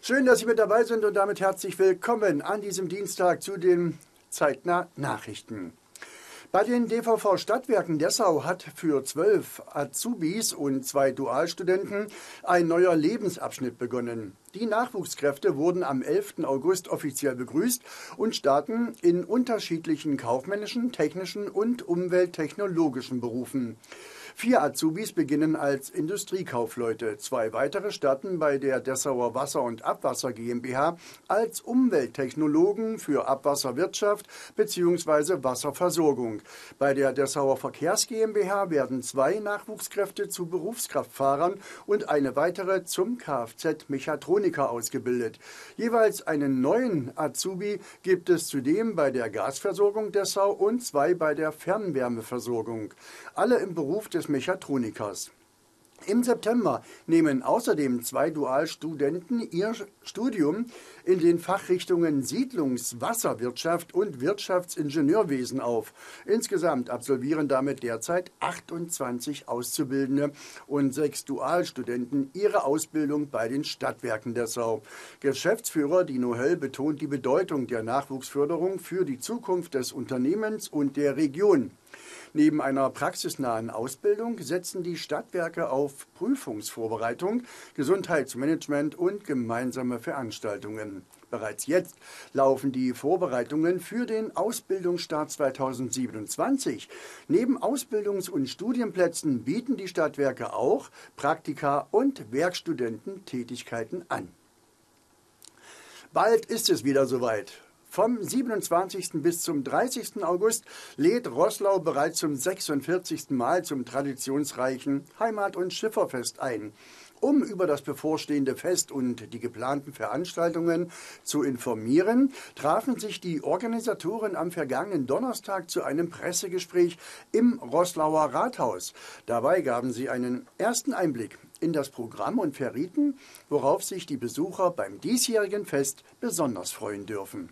Schön, dass Sie mit dabei sind und damit herzlich willkommen an diesem Dienstag zu den Zeitnah Nachrichten. Bei den DVV Stadtwerken Dessau hat für 12 Azubis und 2 Dualstudenten ein neuer Lebensabschnitt begonnen. Die Nachwuchskräfte wurden am 11. August offiziell begrüßt und starten in unterschiedlichen kaufmännischen, technischen und umwelttechnologischen Berufen. 4 Azubis beginnen als Industriekaufleute. 2 weitere starten bei der Dessauer Wasser- und Abwasser GmbH als Umwelttechnologen für Abwasserwirtschaft bzw. Wasserversorgung. Bei der Dessauer Verkehrs GmbH werden 2 Nachwuchskräfte zu Berufskraftfahrern und eine weitere zum Kfz-Mechatroniker ausgebildet. Jeweils einen neuen Azubi gibt es zudem bei der Gasversorgung Dessau und 2 bei der Fernwärmeversorgung. Alle im Beruf des Mechatronikers. Im September nehmen außerdem 2 Dualstudenten ihr Studium in den Fachrichtungen Siedlungswasserwirtschaft und Wirtschaftsingenieurwesen auf. Insgesamt absolvieren damit derzeit 28 Auszubildende und 6 Dualstudenten ihre Ausbildung bei den Stadtwerken Dessau. Geschäftsführer Dino Höll betont die Bedeutung der Nachwuchsförderung für die Zukunft des Unternehmens und der Region. Neben einer praxisnahen Ausbildung setzen die Stadtwerke auf Prüfungsvorbereitung, Gesundheitsmanagement und gemeinsame Veranstaltungen. Bereits jetzt laufen die Vorbereitungen für den Ausbildungsstart 2027. Neben Ausbildungs- und Studienplätzen bieten die Stadtwerke auch Praktika und Werkstudententätigkeiten an. Bald ist es wieder soweit. Vom 27. bis zum 30. August lädt Roßlau bereits zum 46. Mal zum traditionsreichen Heimat- und Schifferfest ein. Um über das bevorstehende Fest und die geplanten Veranstaltungen zu informieren, trafen sich die Organisatoren am vergangenen Donnerstag zu einem Pressegespräch im Roßlauer Rathaus. Dabei gaben sie einen ersten Einblick in das Programm und verrieten, worauf sich die Besucher beim diesjährigen Fest besonders freuen dürfen.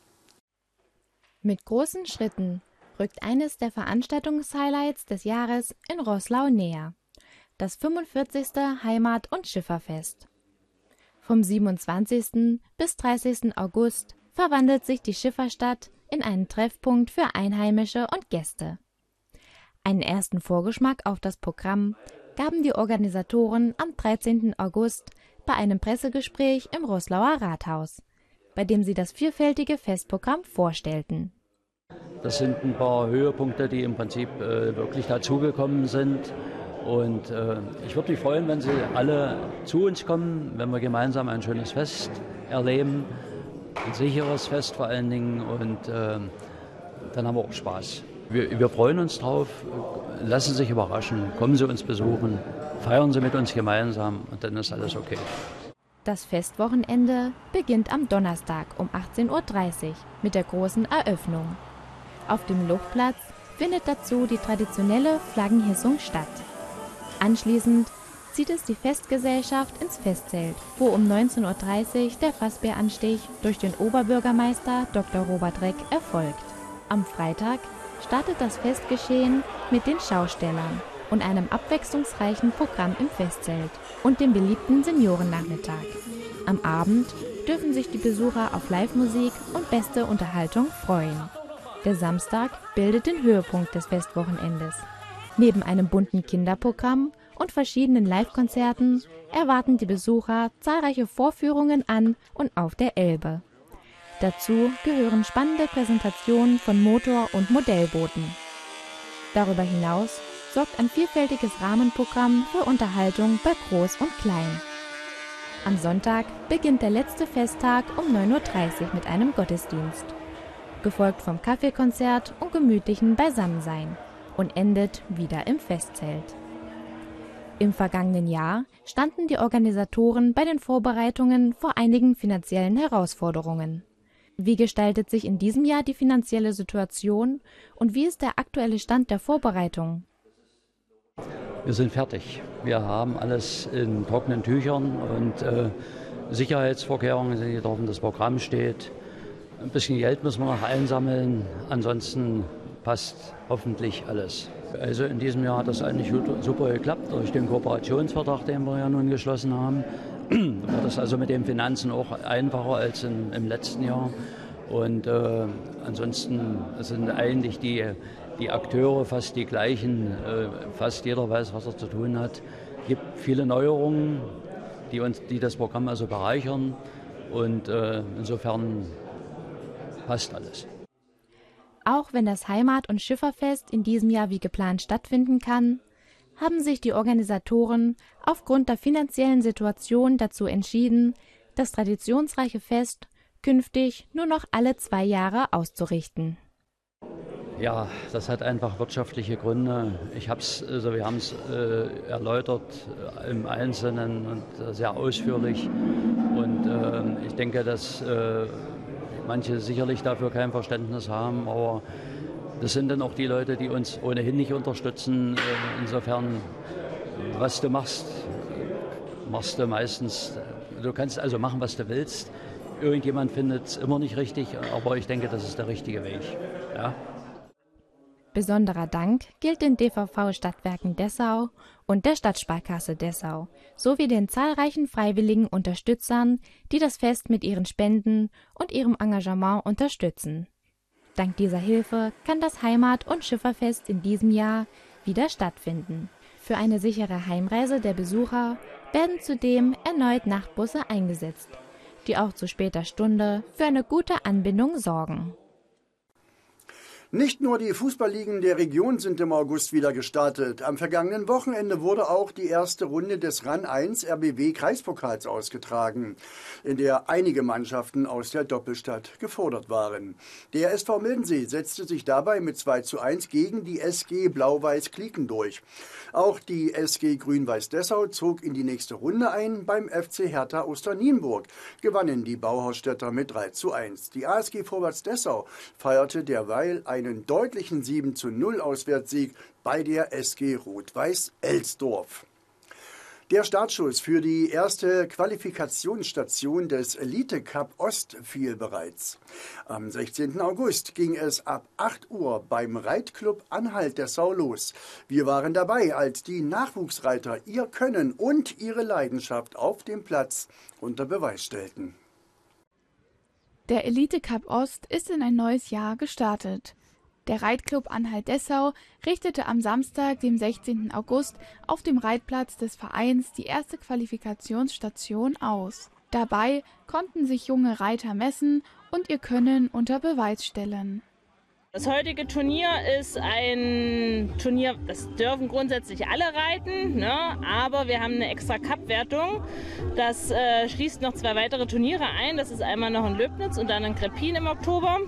Mit großen Schritten rückt eines der Veranstaltungshighlights des Jahres in Roßlau näher: das 45. Heimat- und Schifferfest. Vom 27. bis 30. August verwandelt sich die Schifferstadt in einen Treffpunkt für Einheimische und Gäste. Einen ersten Vorgeschmack auf das Programm gaben die Organisatoren am 13. August bei einem Pressegespräch im Roßlauer Rathaus, bei dem sie das vielfältige Festprogramm vorstellten. Das sind ein paar Höhepunkte, die im Prinzip wirklich dazugekommen sind. Und ich würde mich freuen, wenn Sie alle zu uns kommen, wenn wir gemeinsam ein schönes Fest erleben, ein sicheres Fest vor allen Dingen, und dann haben wir auch Spaß. Wir freuen uns drauf, lassen Sie sich überraschen, kommen Sie uns besuchen, feiern Sie mit uns gemeinsam und dann ist alles okay. Das Festwochenende beginnt am Donnerstag um 18:30 Uhr mit der großen Eröffnung. Auf dem Luftplatz findet dazu die traditionelle Flaggenhissung statt. Anschließend zieht es die Festgesellschaft ins Festzelt, wo um 19:30 Uhr der Fassbäranstich durch den Oberbürgermeister Dr. Robert Reck erfolgt. Am Freitag startet das Festgeschehen mit den Schaustellern und einem abwechslungsreichen Programm im Festzelt und dem beliebten Seniorennachmittag. Am Abend dürfen sich die Besucher auf Live-Musik und beste Unterhaltung freuen. Der Samstag bildet den Höhepunkt des Festwochenendes. Neben einem bunten Kinderprogramm und verschiedenen Live-Konzerten erwarten die Besucher zahlreiche Vorführungen an und auf der Elbe. Dazu gehören spannende Präsentationen von Motor- und Modellbooten. Darüber hinaus sorgt ein vielfältiges Rahmenprogramm für Unterhaltung bei Groß und Klein. Am Sonntag beginnt der letzte Festtag um 9:30 Uhr mit einem Gottesdienst, gefolgt vom Kaffeekonzert und gemütlichen Beisammensein, und endet wieder im Festzelt. Im vergangenen Jahr standen die Organisatoren bei den Vorbereitungen vor einigen finanziellen Herausforderungen. Wie gestaltet sich in diesem Jahr die finanzielle Situation und wie ist der aktuelle Stand der Vorbereitung? Wir sind fertig. Wir haben alles in trockenen Tüchern und Sicherheitsvorkehrungen sind getroffen, das Programm steht. Ein bisschen Geld müssen wir noch einsammeln, ansonsten passt hoffentlich alles. Also in diesem Jahr hat das eigentlich super geklappt durch den Kooperationsvertrag, den wir ja nun geschlossen haben. wird es also mit den Finanzen auch einfacher als im letzten Jahr. Und ansonsten sind eigentlich die Akteure fast die gleichen. Fast jeder weiß, was er zu tun hat. Es gibt viele Neuerungen, die das Programm also bereichern. Und insofern passt alles. Auch wenn das Heimat- und Schifferfest in diesem Jahr wie geplant stattfinden kann, haben sich die Organisatoren aufgrund der finanziellen Situation dazu entschieden, das traditionsreiche Fest künftig nur noch alle 2 Jahre auszurichten. Ja, das hat einfach wirtschaftliche Gründe. Wir haben es erläutert im Einzelnen und sehr ausführlich. Und ich denke, dass manche sicherlich dafür kein Verständnis haben, aber das sind dann auch die Leute, die uns ohnehin nicht unterstützen. Insofern, was du machst, machst du meistens. Du kannst also machen, was du willst. Irgendjemand findet es immer nicht richtig, aber ich denke, das ist der richtige Weg. Ja. Besonderer Dank gilt den DVV-Stadtwerken Dessau und der Stadtsparkasse Dessau sowie den zahlreichen freiwilligen Unterstützern, die das Fest mit ihren Spenden und ihrem Engagement unterstützen. Dank dieser Hilfe kann das Heimat- und Schifferfest in diesem Jahr wieder stattfinden. Für eine sichere Heimreise der Besucher werden zudem erneut Nachtbusse eingesetzt, die auch zu später Stunde für eine gute Anbindung sorgen. Nicht nur die Fußballligen der Region sind im August wieder gestartet. Am vergangenen Wochenende wurde auch die erste Runde des RAN 1 RBW Kreispokals ausgetragen, in der einige Mannschaften aus der Doppelstadt gefordert waren. Der SV Mildensee setzte sich dabei mit 2:1 gegen die SG Blau-Weiß Klieken durch. Auch die SG Grün-Weiß Dessau zog in die nächste Runde ein. Beim FC Hertha Osternienburg gewannen die Bauhausstädter mit 3:1. Die ASG Vorwärts Dessau feierte derweil einen deutlichen 7:0 Auswärtssieg bei der SG Rot-Weiß Elsdorf. Der Startschuss für die erste Qualifikationsstation des Elite Cup Ost fiel bereits. Am 16. August ging es ab 8 Uhr beim Reitclub Anhalt-Dessau los. Wir waren dabei, als die Nachwuchsreiter ihr Können und ihre Leidenschaft auf dem Platz unter Beweis stellten. Der Elite Cup Ost ist in ein neues Jahr gestartet. Der Reitclub Anhalt-Dessau richtete am Samstag, dem 16. August, auf dem Reitplatz des Vereins die erste Qualifikationsstation aus. Dabei konnten sich junge Reiter messen und ihr Können unter Beweis stellen. Das heutige Turnier ist ein Turnier, das dürfen grundsätzlich alle reiten, ne? Aber wir haben eine extra Cup-Wertung. Das schließt noch 2 weitere Turniere ein. Das ist einmal noch in Löbnitz und dann in Kreppin im Oktober.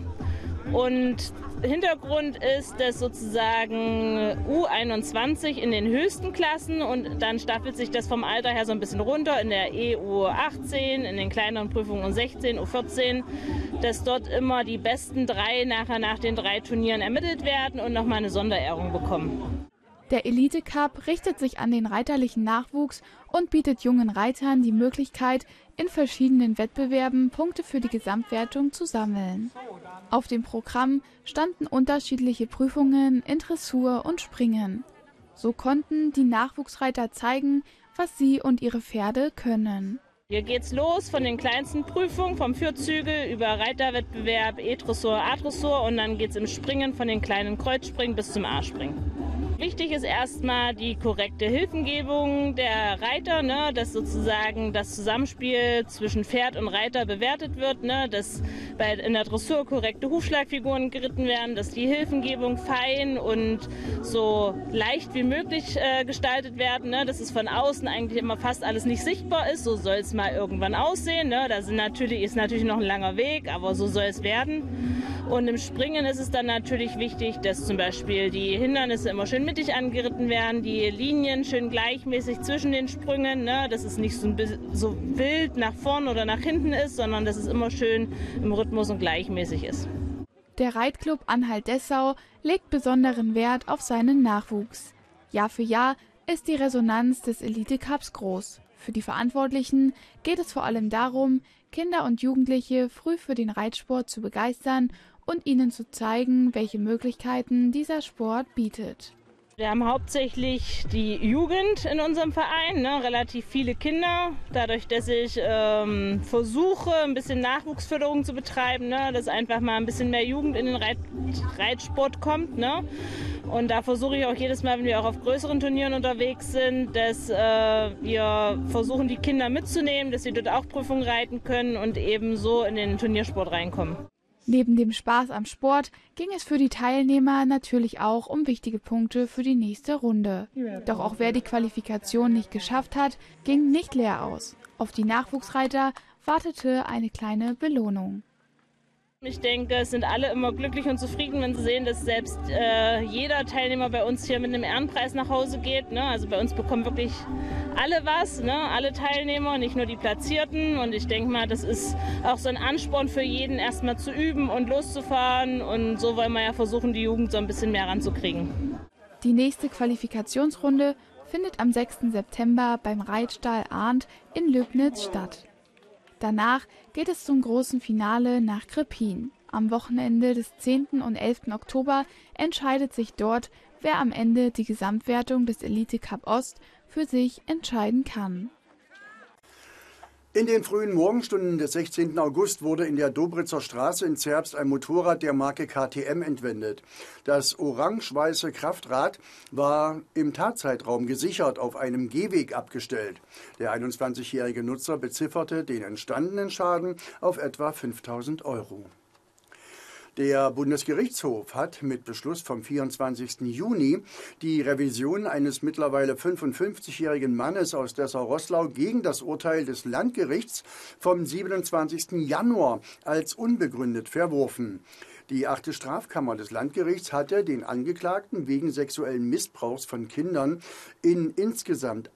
Und Hintergrund ist das sozusagen U21 in den höchsten Klassen und dann staffelt sich das vom Alter her so ein bisschen runter in der EU18, in den kleineren Prüfungen U16, U14, dass dort immer die besten 3 nachher nach den 3 Turnieren ermittelt werden und nochmal eine Sonderehrung bekommen. Der Elite Cup richtet sich an den reiterlichen Nachwuchs und bietet jungen Reitern die Möglichkeit, in verschiedenen Wettbewerben Punkte für die Gesamtwertung zu sammeln. Auf dem Programm standen unterschiedliche Prüfungen in Dressur und Springen. So konnten die Nachwuchsreiter zeigen, was sie und ihre Pferde können. Hier geht's los von den kleinsten Prüfungen, vom Führzügel über Reiterwettbewerb, E-Dressur, A-Dressur und dann geht's im Springen von den kleinen Kreuzspringen bis zum A-Springen. Wichtig ist erstmal die korrekte Hilfengebung der Reiter, ne, dass sozusagen das Zusammenspiel zwischen Pferd und Reiter bewertet wird, ne, dass in der Dressur korrekte Hufschlagfiguren geritten werden, dass die Hilfengebung fein und so leicht wie möglich gestaltet werden, ne, dass es von außen eigentlich immer fast alles nicht sichtbar ist, so soll es mal irgendwann aussehen, ne, ist natürlich noch ein langer Weg, aber so soll es werden. Und im Springen ist es dann natürlich wichtig, dass zum Beispiel die Hindernisse immer schön mittig angeritten werden, die Linien schön gleichmäßig zwischen den Sprüngen, ne, dass es nicht so wild nach vorn oder nach hinten ist, sondern dass es immer schön im Rhythmus und gleichmäßig ist. Der Reitclub Anhalt-Dessau legt besonderen Wert auf seinen Nachwuchs. Jahr für Jahr ist die Resonanz des Elite Cups groß. Für die Verantwortlichen geht es vor allem darum, Kinder und Jugendliche früh für den Reitsport zu begeistern und ihnen zu zeigen, welche Möglichkeiten dieser Sport bietet. Wir haben hauptsächlich die Jugend in unserem Verein, ne? Relativ viele Kinder. Dadurch, dass ich versuche, ein bisschen Nachwuchsförderung zu betreiben, ne? Dass einfach mal ein bisschen mehr Jugend in den Reitsport kommt. Ne? Und da versuche ich auch jedes Mal, wenn wir auch auf größeren Turnieren unterwegs sind, dass wir versuchen, die Kinder mitzunehmen, dass sie dort auch Prüfungen reiten können und eben so in den Turniersport reinkommen. Neben dem Spaß am Sport ging es für die Teilnehmer natürlich auch um wichtige Punkte für die nächste Runde. Doch auch wer die Qualifikation nicht geschafft hat, ging nicht leer aus. Auf die Nachwuchsreiter wartete eine kleine Belohnung. Ich denke, es sind alle immer glücklich und zufrieden, wenn sie sehen, dass selbst jeder Teilnehmer bei uns hier mit einem Ehrenpreis nach Hause geht. Ne? Also bei uns bekommen wirklich alle was, ne? Alle Teilnehmer, nicht nur die Platzierten. Und ich denke mal, das ist auch so ein Ansporn für jeden, erstmal zu üben und loszufahren. Und so wollen wir ja versuchen, die Jugend so ein bisschen mehr ranzukriegen. Die nächste Qualifikationsrunde findet am 6. September beim Reitstall Arndt in Löbnitz statt. Danach geht es zum großen Finale nach Krepin. Am Wochenende des 10. und 11. Oktober entscheidet sich dort, wer am Ende die Gesamtwertung des Elite Cup Ost für sich entscheiden kann. In den frühen Morgenstunden des 16. August wurde in der Dobritzer Straße in Zerbst ein Motorrad der Marke KTM entwendet. Das orange-weiße Kraftrad war im Tatzeitraum gesichert auf einem Gehweg abgestellt. Der 21-jährige Nutzer bezifferte den entstandenen Schaden auf etwa 5.000 €. Der Bundesgerichtshof hat mit Beschluss vom 24. Juni die Revision eines mittlerweile 55-jährigen Mannes aus Dessau-Roßlau gegen das Urteil des Landgerichts vom 27. Januar als unbegründet verworfen. Die 8. Strafkammer des Landgerichts hatte den Angeklagten wegen sexuellen Missbrauchs von Kindern in insgesamt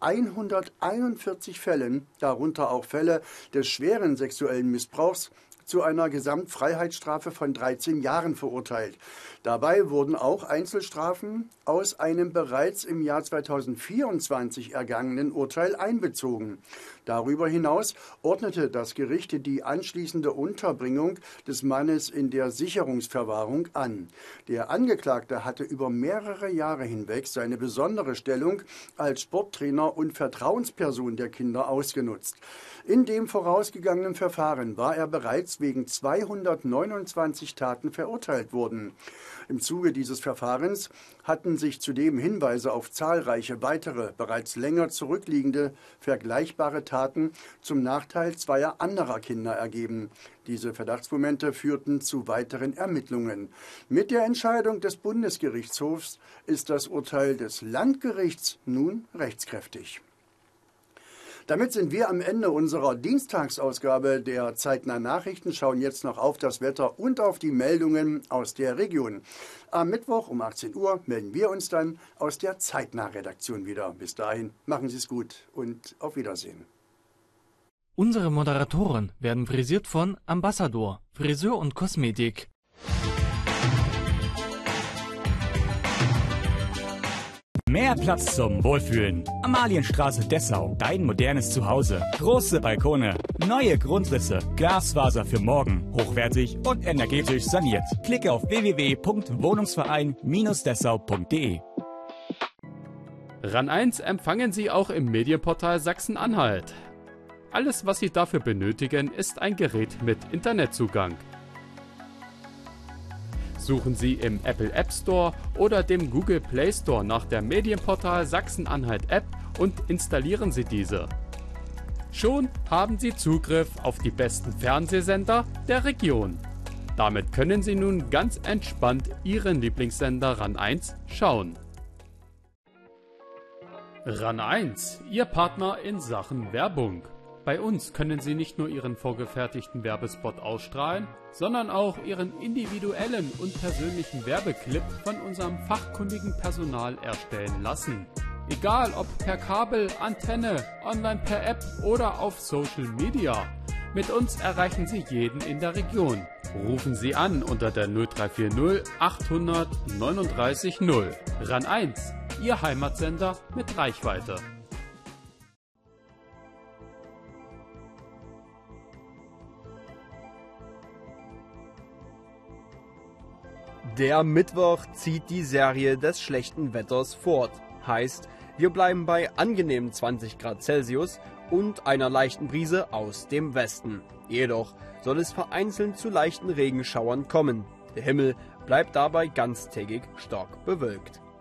141 Fällen, darunter auch Fälle des schweren sexuellen Missbrauchs, zu einer Gesamtfreiheitsstrafe von 13 Jahren verurteilt. Dabei wurden auch Einzelstrafen aus einem bereits im Jahr 2024 ergangenen Urteil einbezogen. Darüber hinaus ordnete das Gericht die anschließende Unterbringung des Mannes in der Sicherungsverwahrung an. Der Angeklagte hatte über mehrere Jahre hinweg seine besondere Stellung als Sporttrainer und Vertrauensperson der Kinder ausgenutzt. In dem vorausgegangenen Verfahren war er bereits wegen 229 Taten verurteilt worden. Im Zuge dieses Verfahrens hatten sich zudem Hinweise auf zahlreiche weitere, bereits länger zurückliegende, vergleichbare Taten zum Nachteil zweier anderer Kinder ergeben. Diese Verdachtsmomente führten zu weiteren Ermittlungen. Mit der Entscheidung des Bundesgerichtshofs ist das Urteil des Landgerichts nun rechtskräftig. Damit sind wir am Ende unserer Dienstagsausgabe der Zeitnah Nachrichten, schauen jetzt noch auf das Wetter und auf die Meldungen aus der Region. Am Mittwoch um 18 Uhr melden wir uns dann aus der Zeitnah-Redaktion wieder. Bis dahin, machen Sie es gut und auf Wiedersehen. Unsere Moderatoren werden frisiert von Ambassador, Friseur und Kosmetik. Mehr Platz zum Wohlfühlen. Amalienstraße Dessau, dein modernes Zuhause. Große Balkone, neue Grundrisse, Glasfaser für morgen. Hochwertig und energetisch saniert. Klicke auf www.wohnungsverein-dessau.de. RAN 1 empfangen Sie auch im Medienportal Sachsen-Anhalt. Alles, was Sie dafür benötigen, ist ein Gerät mit Internetzugang. Suchen Sie im Apple App Store oder dem Google Play Store nach der Medienportal Sachsen-Anhalt App und installieren Sie diese. Schon haben Sie Zugriff auf die besten Fernsehsender der Region. Damit können Sie nun ganz entspannt Ihren Lieblingssender RAN 1 schauen. RAN 1, Ihr Partner in Sachen Werbung. Bei uns können Sie nicht nur Ihren vorgefertigten Werbespot ausstrahlen, sondern auch Ihren individuellen und persönlichen Werbeclip von unserem fachkundigen Personal erstellen lassen. Egal ob per Kabel, Antenne, online per App oder auf Social Media. Mit uns erreichen Sie jeden in der Region. Rufen Sie an unter der 0340 800 39 0. RAN 1, Ihr Heimatsender mit Reichweite. Der Mittwoch zieht die Serie des schlechten Wetters fort. Heißt, wir bleiben bei angenehmen 20 Grad Celsius und einer leichten Brise aus dem Westen. Jedoch soll es vereinzelt zu leichten Regenschauern kommen. Der Himmel bleibt dabei ganztägig stark bewölkt.